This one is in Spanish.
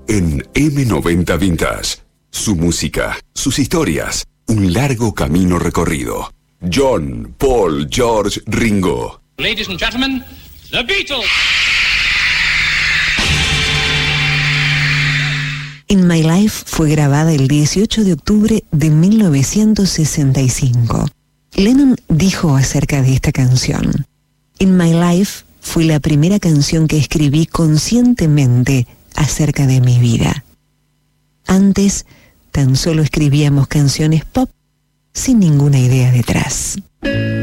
en M90 Vintage. Su música, sus historias, un largo camino recorrido. John, Paul, George, Ringo. Ladies and gentlemen, The Beatles. In My Life fue grabada el 18 de octubre de 1965. Lennon dijo acerca de esta canción: In My Life fue la primera canción que escribí conscientemente acerca de mi vida. Antes, tan solo escribíamos canciones pop sin ninguna idea detrás.